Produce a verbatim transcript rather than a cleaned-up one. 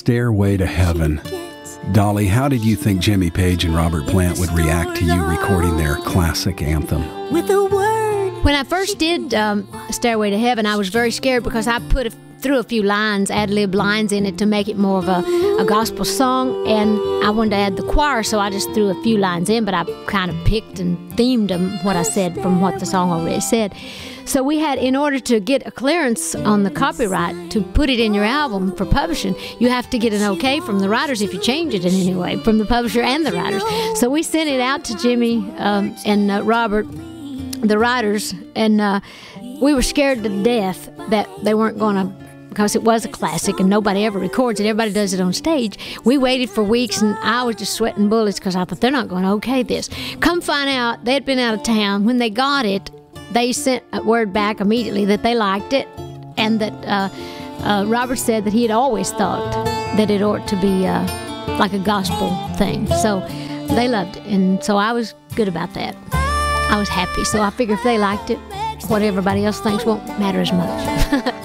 Stairway to Heaven. Dolly, how did you think Jimmy Page and Robert Plant would react to you recording their classic anthem? With a word. When I first did um, Stairway to Heaven, I was very scared because I put a, threw a few lines, ad-lib lines in it to make it more of a, a gospel song, and I wanted to add the choir, so I just threw a few lines in, but I kind of picked and themed them, what I said from what the song already said. So we had, in order to get a clearance on the copyright to put it in your album for publishing, you have to get an okay from the writers if you change it in any way, from the publisher and the writers. So we sent it out to Jimmy um, and uh, Robert, the writers, and uh, we were scared to death that they weren't going to, because it was a classic and nobody ever records it. Everybody does it on stage. We waited for weeks, and I was just sweating bullets because I thought, they're not going to okay this. Come find out, they'd been out of town. When they got it, they sent a word back immediately that they liked it, and that uh, uh, Robert said that he had always thought that it ought to be uh, like a gospel thing. So they loved it, and so I was good about that. I was happy. So I figure if they liked it, what everybody else thinks won't matter as much.